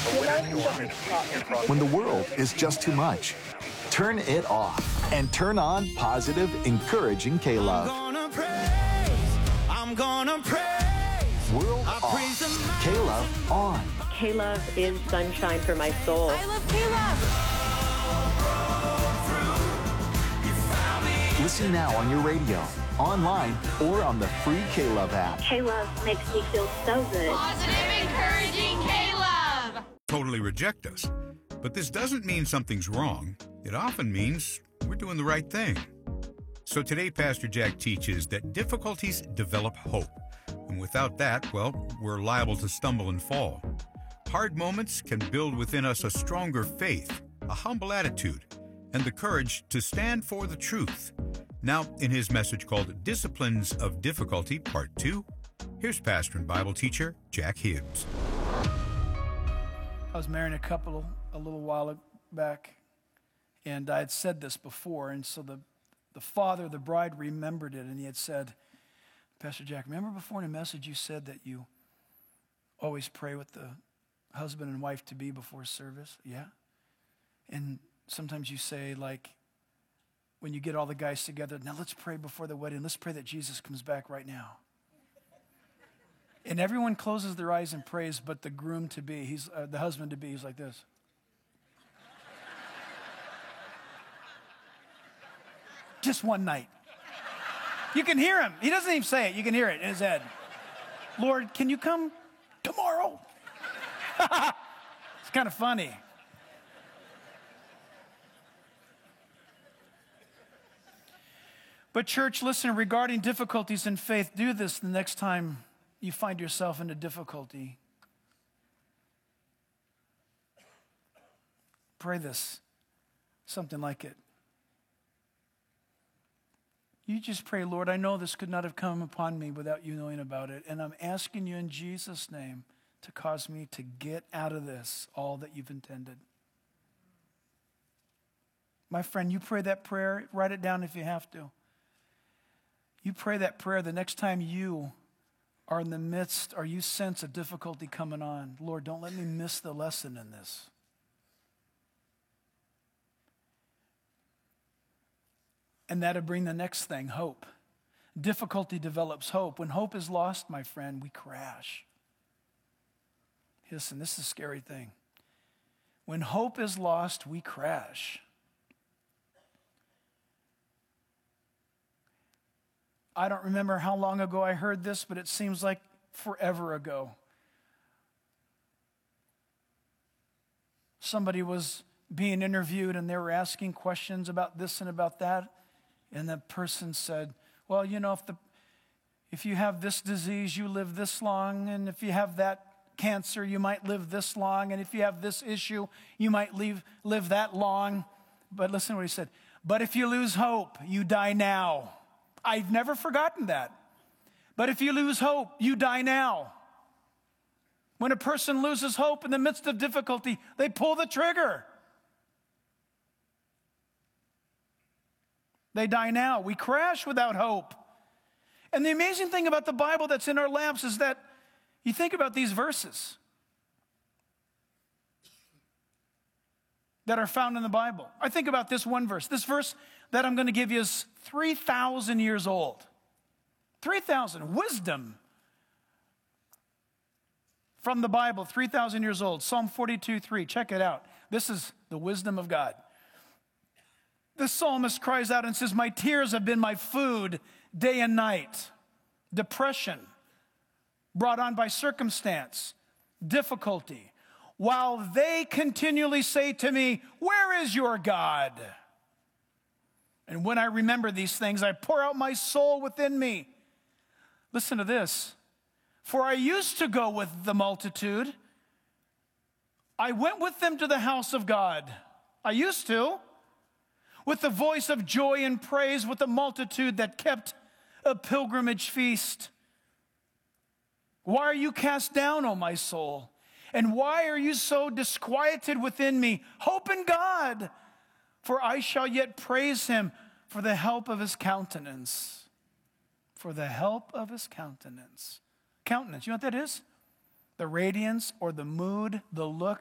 When the world is just too much, turn it off and turn on positive, encouraging K-Love. I'm gonna praise. World off, K-Love on. K-Love is sunshine for my soul. I love K-Love. Listen now on your radio, online, or on the free K-Love app. K-Love makes me feel so good. Positive, encouraging K-Love. Totally reject us. But this doesn't mean something's wrong. It often means we're doing the right thing. So today, Pastor Jack teaches that difficulties develop hope. And without that, well, we're liable to stumble and fall. Hard moments can build within us a stronger faith, a humble attitude, and the courage to stand for the truth. Now, in his message called Disciplines of Difficulty, Part 2, here's pastor and Bible teacher Jack Hibbs. I was marrying a couple a little while back, and I had said this before, and so the father of the bride remembered it, and he had said, Pastor Jack, remember before in a message you said that you always pray with the husband and wife to be before service? Yeah. And sometimes you say, like, when you get all the guys together, now let's pray before the wedding. Let's pray that Jesus comes back right now. And everyone closes their eyes and prays, but the groom-to-be, he's the husband-to-be, he's like this. Just one night. You can hear him. He doesn't even say it. You can hear it in his head. Lord, can you come tomorrow? It's kind of funny. But church, listen, regarding difficulties in faith, do this the next time you find yourself in a difficulty. Pray this, something like it. You just pray, Lord, I know this could not have come upon me without you knowing about it, and I'm asking you in Jesus' name to cause me to get out of this all that you've intended. My friend, you pray that prayer, write it down if you have to. You pray that prayer the next time you are in the midst or you sense a difficulty coming on. Lord, don't let me miss the lesson in this. And that'll bring the next thing, hope. Difficulty develops hope. When hope is lost, my friend, we crash. Listen, this is a scary thing. When hope is lost, we crash. I don't remember how long ago I heard this, but it seems like forever ago. Somebody was being interviewed and they were asking questions about this and about that. And the person said, well, you know, if you have this disease, you live this long. And if you have that cancer, you might live this long. And if you have this issue, you might live that long. But listen to what he said. But if you lose hope, you die now. I've never forgotten that. But if you lose hope, you die now. When a person loses hope in the midst of difficulty, they pull the trigger. They die now. We crash without hope. And the amazing thing about the Bible that's in our laps is that you think about these verses that are found in the Bible. I think about this one verse. This verse that I'm going to give you is 3,000 years old. 3,000. Wisdom from the Bible, 3,000 years old. Psalm 42:3. Check it out. This is the wisdom of God. The psalmist cries out and says, my tears have been my food day and night. Depression brought on by circumstance, difficulty. While they continually say to me, where is your God? And when I remember these things, I pour out my soul within me. Listen to this. For I used to go with the multitude. I went with them to the house of God. I used to. With the voice of joy and praise, with the multitude that kept a pilgrimage feast. Why are you cast down, O my soul? And why are you so disquieted within me? Hope in God, for I shall yet praise him for the help of his countenance. For the help of his countenance. Countenance, you know what that is? The radiance or the mood, the look